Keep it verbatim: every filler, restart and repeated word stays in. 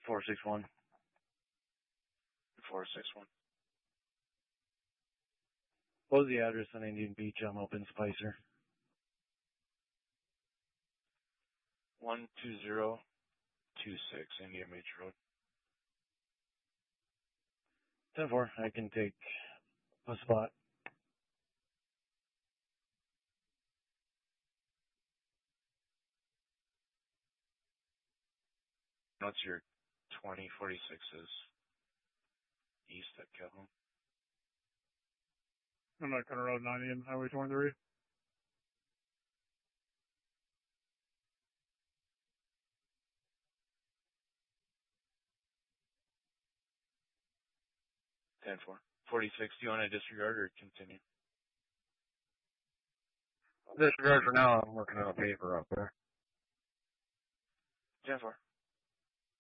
four six one. four six one. What was the address on Indian Beach? I'm open Spicer. one two zero two six Indian Beach Road. ten four. I can take a spot. What's your twenty forty-sixes east at Calhoun? I'm at Cutter Road ninety and Highway twenty-three. ten four. forty-six, do you want to disregard or continue? Disregard for now. I'm working on a paper up there. ten four.